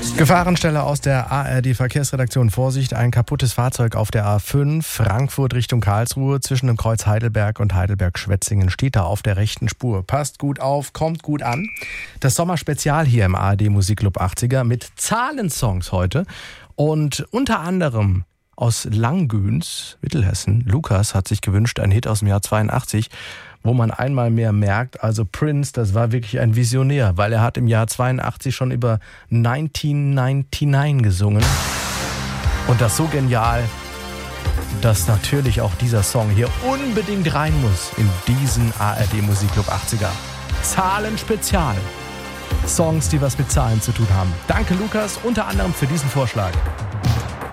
Gefahrenstelle aus der ARD-Verkehrsredaktion. Vorsicht, ein kaputtes Fahrzeug auf der A5, Frankfurt Richtung Karlsruhe. Zwischen dem Kreuz Heidelberg und Heidelberg-Schwetzingen steht da auf der rechten Spur. Passt gut auf, kommt gut an. Das Sommerspezial hier im ARD-Musikclub 80er mit Zahlensongs heute. Und unter anderem aus Langgöns, Mittelhessen. Lukas hat sich gewünscht, ein Hit aus dem Jahr 82, wo man einmal mehr merkt, also Prince, das war wirklich ein Visionär, weil er hat im Jahr 82 schon über 1999 gesungen. Und das so genial, dass natürlich auch dieser Song hier unbedingt rein muss in diesen ARD Musikclub 80er. Zahlenspezial. Songs, die was mit Zahlen zu tun haben. Danke Lukas, unter anderem für diesen Vorschlag.